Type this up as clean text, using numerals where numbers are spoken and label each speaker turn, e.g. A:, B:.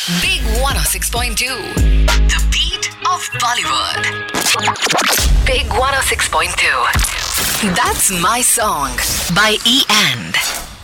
A: Big 106.2. The beat of Bollywood. Big 106.2. That's My Song by E. And.